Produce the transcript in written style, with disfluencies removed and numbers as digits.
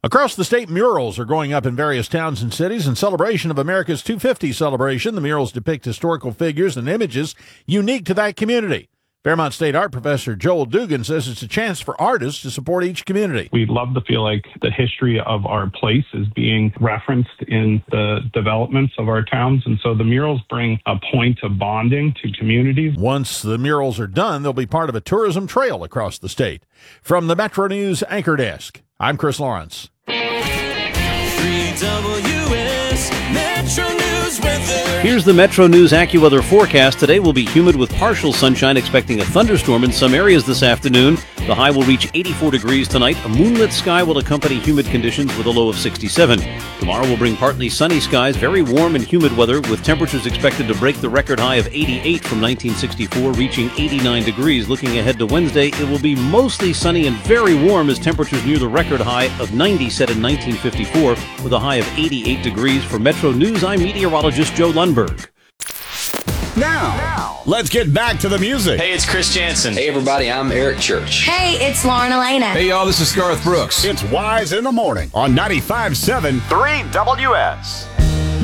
Across the state, murals are going up in various towns and cities in celebration of America's 250 celebration. The murals depict historical figures and images unique to that community. Fairmont State art professor Joel Dugan says it's a chance for artists to support each community. We'd love to feel like the history of our place is being referenced in the developments of our towns, and so the murals bring a point of bonding to communities. Once the murals are done, they'll be part of a tourism trail across the state. From the Metro News Anchor Desk, I'm Chris Lawrence. 3WS Metro News weather. Here's the Metro News AccuWeather forecast. Today will be humid with partial sunshine, expecting a thunderstorm in some areas this afternoon. The high will reach 84 degrees tonight. A moonlit sky will accompany humid conditions with a low of 67. Tomorrow will bring partly sunny skies, very warm and humid weather, with temperatures expected to break the record high of 88 from 1964, reaching 89 degrees. Looking ahead to Wednesday, it will be mostly sunny and very warm as temperatures near the record high of 90 set in 1954, with a high of 88 degrees. For Metro News, I'm meteorologist Joe Lundberg. Now, let's get back to the music. Hey, it's Chris Jansen. Hey, everybody, I'm Eric Church. Hey, it's Lauren Elena. Hey, y'all, this is Garth Brooks. It's Wise in the Morning on 95.7 3WS.